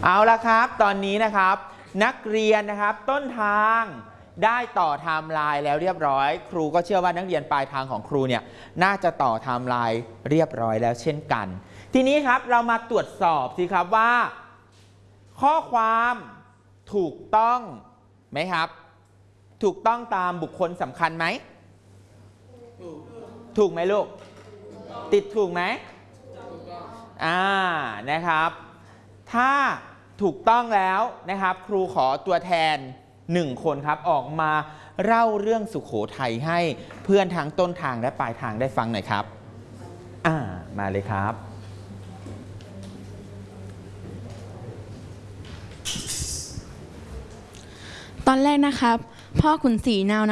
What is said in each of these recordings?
เอาละครับตอนนี้นะครับนักเรียนนะครับต้นทางได้ต่อไทม์ไลน์แล้วเรียบร้อยครูก็เชื่อว่านักเรียนปลายทางของครูเนี่ยน่าจะต่อไทม์ไลน์เรียบร้อยแล้วเช่นกันทีนี้ครับเรามาตรวจสอบสิครับว่าข้อความถูกต้องไหมครับถูกต้องตามบุคคลสำคัญไหมถูกไหมลูกติดถูกไหมนะครับถ้าถูกต้องแล้วนะครับครูขอตัวแทน1คนครับออกมาเล่าเรื่องสุโขทัยให้เพื่อนทั้งต้นทางและปลายทางได้ฟังหน่อยครับมาเลยครับตอนแรกนะครับพ่อขุนศรีนา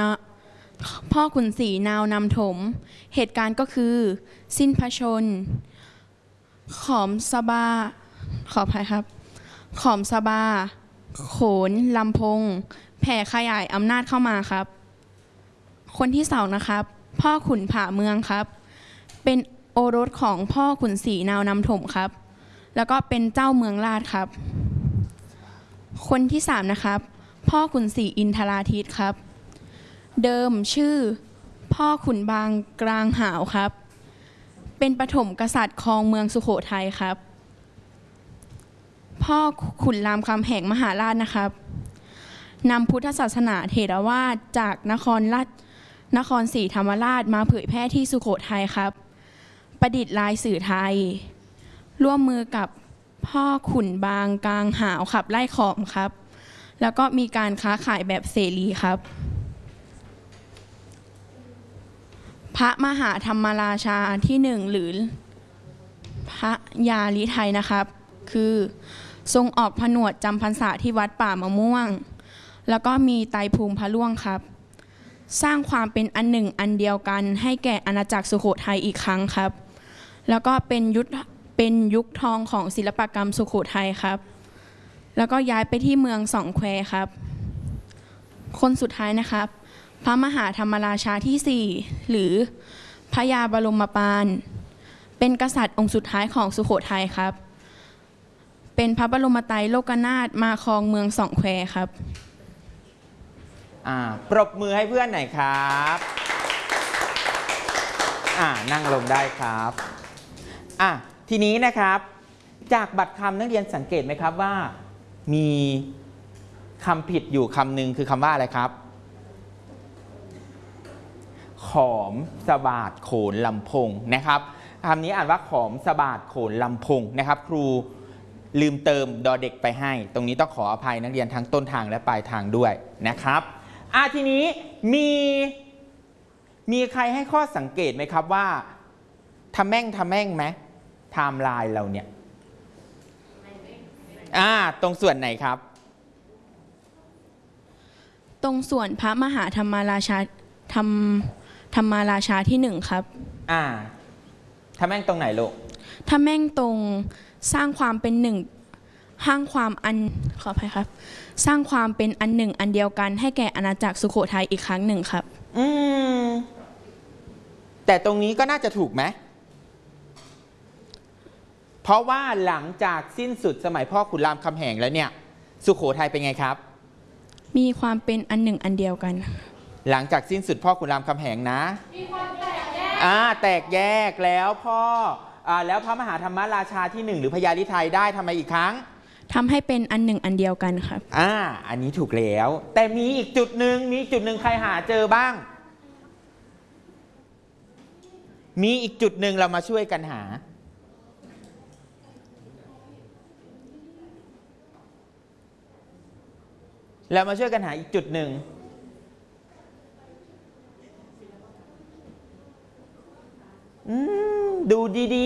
วนำถมเหตุการณ์ก็คือสิ้นพระชนขอมสบาขออภัยครับขอมสบาโขนลำพงแผ่ขยายอำนาจเข้ามาครับคนที่สองนะครับพ่อขุนผาเมืองครับเป็นโอรสของพ่อขุนศรีนาวนำถมครับแล้วก็เป็นเจ้าเมืองราชครับคนที่สามนะครับพ่อขุนศรีอินทราทิตครับเดิมชื่อพ่อขุนบางกลางหาวครับเป็นปฐมกษัตริย์ครองเมืองสุโขทัยครับพ่อขุนรามคำแหงมหาราชนะครับนำพุทธศาสนาเถรวาทจากนครศรีธรรมราชมาเผยแพร่ที่สุโขทัยครับประดิษฐ์ลายสื่อไทยร่วมมือกับพ่อขุนบางกลางหาวขับไล่ขอมครับแล้วก็มีการค้าขายแบบเสรีครับพระมหาธรรมราชาที่1หรือพระยาลิไทยนะครับคือทรงออกผนวดจำพรรษาที่วัดป่ามะม่วงแล้วก็มีไตรภูมิพระล่วงครับสร้างความเป็นอันหนึ่งอันเดียวกันให้แก่อาณาจักรสุโขทัยอีกครั้งครับแล้วก็เป็นยุคทองของศิลปกรรมสุโขทัยครับแล้วก็ย้ายไปที่เมืองสองแควครับคนสุดท้ายนะครับพระมหาธรรมราชาที่4หรือพระยาบรมปานเป็นกษัตริย์องค์สุดท้ายของสุโขทัยครับเป็นพระบรมไตรโลกนาถมาครองเมืองสองแควครับปรบมือให้เพื่อนหน่อยครับนั่งลงได้ครับทีนี้นะครับจากบัตรคำนักเรียนสังเกตไหมครับว่ามีคำผิดอยู่คำหนึ่งคือคำว่าอะไรครับขอมสบาดโขนลำพงนะครับคำนี้อ่านว่าขอมสบาดโขนลำพงนะครับครูลืมเติมดอเด็กไปให้ตรงนี้ต้องขออภัยนักเรียนทั้งต้นทางและปลายทางด้วยนะครับทีนี้มีใครให้ข้อสังเกตไหมครับว่าทำแม่งไหมไทม์ไลน์เราเนี่ยตรงส่วนไหนครับตรงส่วนพระมหาธรรมาราชาธรรมาราชาที่1ครับทำแม่งตรงไหนลูกทำแม่งตรงสร้างความเป็นหนึ่งห้างความอันขออภัยครับสร้างความเป็นอันหนึ่งอันเดียวกันให้แก่อาณาจักรสุโขทัยอีกครั้งหนึ่งครับแต่ตรงนี้ก็น่าจะถูกไหมเพราะว่าหลังจากสิ้นสุดสมัยพ่อขุนรามคำแหงแล้วเนี่ยสุโขทัยเป็นไงครับมีความเป็นอันหนึ่งอันเดียวกันหลังจากสิ้นสุดพ่อขุนรามคำแหงนะมีความแตกแยกแตกแยกแล้วแล้วพระมหาธรรมราชาที่1หรือพญาลิไทยได้ทำไมอีกครั้งทำให้เป็นอันหนึ่งอันเดียวกันครับอันนี้ถูกแล้วแต่มีอีกจุดหนึ่งใครหาเจอบ้างมีอีกจุดหนึ่งเรามาช่วยกันหาเรามาช่วยกันหาอีกจุดหนึ่งดูดี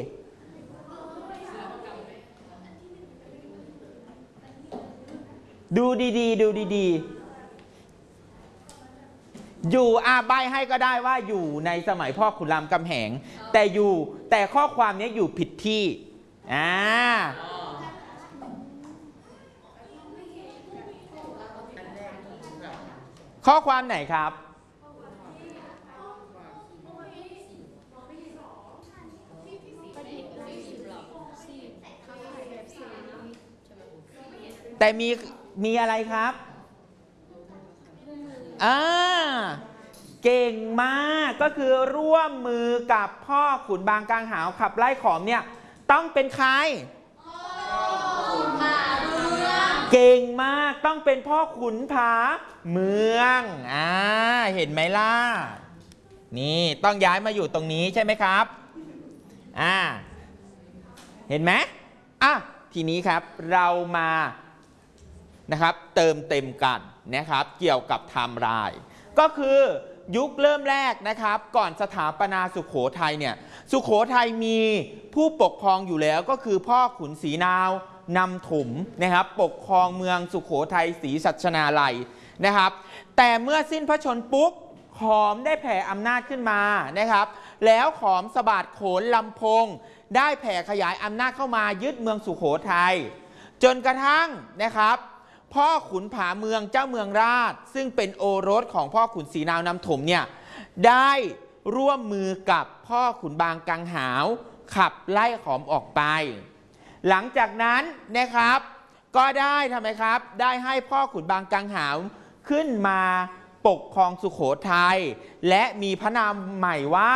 ๆดูดีๆอยู่ใบให้ก็ได้ว่าอยู่ในสมัยพ่อขุนรามคำแหงแต่ข้อความนี้อยู่ผิดที่ข้อความไหนครับแต่มีอะไรครับเก่งมากก็คือร่วมมือกับพ่อขุนบางกลางหาวขับไล่ขอมเนี่ยต้องเป็นใครเก่งมากต้องเป็นพ่อขุนผาเมืองเห็นไหมล่ะนี่ต้องย้ายมาอยู่ตรงนี้ใช่ไหมครับเห็นไหมทีนี้ครับเรามานะครับเติมเต็มกันนะครับเกี่ยวกับไทม์ไลน์ก็คือยุคเริ่มแรกนะครับก่อนสถาปนาสุโขทัยเนี่ยสุโขทัยมีผู้ปกครองอยู่แล้วก็คือพ่อขุนศรีนาวนำถุมนะครับปกครองเมืองสุโขทัยศรีสัชนาลัยนะครับแต่เมื่อสิ้นพระชนม์ปุ๊บขอมได้แผ่อำนาจขึ้นมานะครับแล้วขอมสะบาดโขนลำพงได้แผ่ขยายอำนาจเข้ามายึดเมืองสุโขทัยจนกระทั่งนะครับพ่อขุนผาเมืองเจ้าเมืองราชซึ่งเป็นโอรสของพ่อขุนศรีนาวนำถมเนี่ยได้ร่วมมือกับพ่อขุนบางกังหาวขับไล่ขอมออกไปหลังจากนั้นนะครับก็ได้ทำไมครับได้ให้พ่อขุนบางกังหาวขึ้นมาปกครองสุโขทัยและมีพระนามใหม่ว่า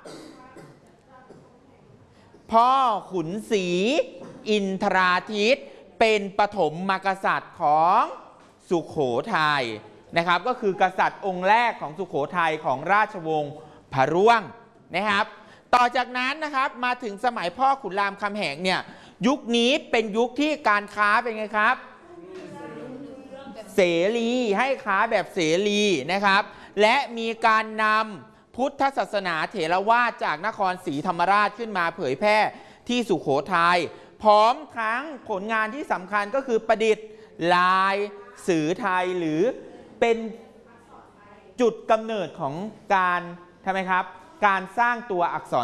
พ่อขุนศรีอินทราทิตเป็นปฐมกษัตริย์ของสุโขทัยนะครับก็คือกษัตริย์องค์แรกของสุโขทัยของราชวงศ์พระร่วงนะครับต่อจากนั้นนะครับมาถึงสมัยพ่อขุนรามคำแหงเนี่ยยุคนี้เป็นยุคที่การค้าเป็นไงครับเสรีให้ค้าแบบเสรีนะครับและมีการนำพุทธศาสนาเถรวาทจากนครศรีธรรมราชขึ้นมาเผยแพร่ที่สุโขทัยพร้อมทั้งผลงานที่สำคัญก็คือประดิษฐ์ลายสื่อไทยหรือเป็นจุดกำเนิดของการทำไมครับการสร้างตัวอักษร